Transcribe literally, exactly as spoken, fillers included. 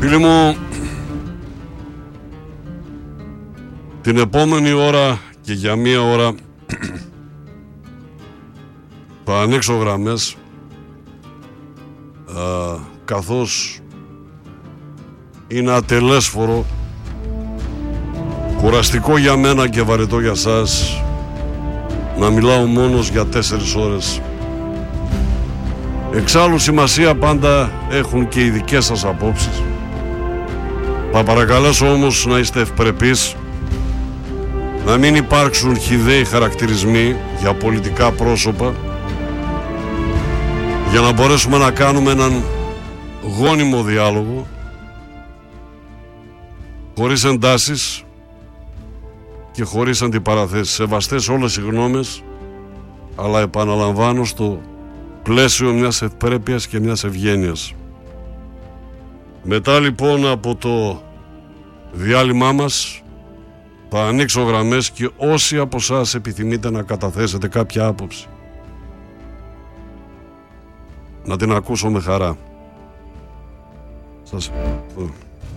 Φίλοι μου, την επόμενη ώρα και για μία ώρα θα ανοίξω γραμμές, α, καθώς είναι ατελέσφορο, κουραστικό για μένα και βαρετό για σας να μιλάω μόνος για τέσσερις ώρες. Εξάλλου σημασία πάντα έχουν και οι δικές σας απόψεις. Θα παρακαλέσω όμως να είστε ευπρεπείς, να μην υπάρξουν χυδαίοι χαρακτηρισμοί για πολιτικά πρόσωπα, για να μπορέσουμε να κάνουμε έναν γόνιμο διάλογο, χωρίς εντάσεις και χωρίς αντιπαραθέσεις. Σεβαστές όλες οι γνώμες, αλλά επαναλαμβάνω στο πλαίσιο μιας ευπρέπειας και μιας ευγένειας. Μετά λοιπόν από το διάλειμμά μας θα ανοίξω γραμμές και όσοι από εσάς επιθυμείτε να καταθέσετε κάποια άποψη, να την ακούσω με χαρά. Σας ευχαριστώ.